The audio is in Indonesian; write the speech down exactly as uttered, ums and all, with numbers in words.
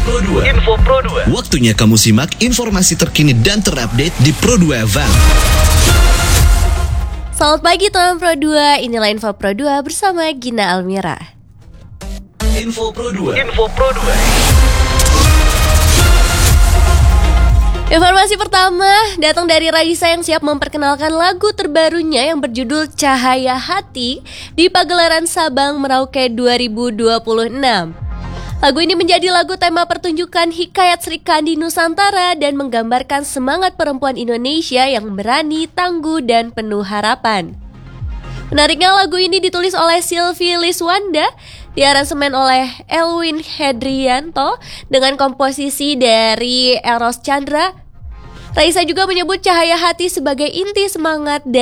Pro dua. Info Pro dua. Waktunya kamu simak informasi terkini dan terupdate di Pro dua F M. Selamat pagi teman Pro dua, inilah Info Pro dua bersama Gina Almira. Info Pro dua. Info Pro dua. Informasi pertama datang dari Raisa yang siap memperkenalkan lagu terbarunya yang berjudul Cahaya Hati di pagelaran Sabang Merauke dua ribu dua puluh enam. Lagu ini menjadi lagu tema pertunjukan Hikayat Sri Kandi Nusantara dan menggambarkan semangat perempuan Indonesia yang berani, tangguh, dan penuh harapan. Menariknya lagu ini ditulis oleh Sylvie Liswanda, diaransemen oleh Elwin Hedrianto dengan komposisi dari Eros Chandra. Raisa juga menyebut Cahaya Hati sebagai inti semangat